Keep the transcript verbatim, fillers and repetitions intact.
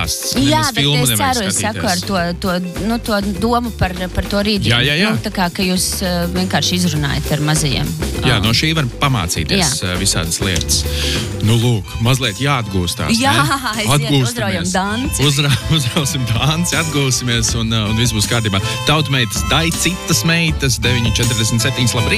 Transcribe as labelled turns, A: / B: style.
A: stāsts.
B: Jā, bet es ceru, es saku ar to, to, nu, to domu par, par to rītdienu.
A: Jā, jā, jā.
B: Nu, tā kā, ka jūs uh, vienkārši izrunājat ar mazajiem.
A: Jā, no šī var pamācīties jā. visādas lietas. Nu, lūk, mazliet jāatgūstās.
B: Jā,
A: ne?
B: aiziet, uzraujam danci.
A: Uzra, uzrausim danci, atgūsimies un, un viss būs kārtībā. Tautmeitas, dai citas meitas, deviņi četrdesmit septiņi, labrīt!